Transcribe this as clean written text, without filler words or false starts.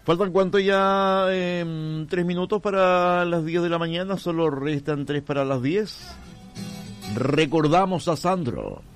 ¿Faltan cuánto ya? 3 minutos para las 10 de la mañana, solo restan 3 para las 10. Recordamos a Sandro.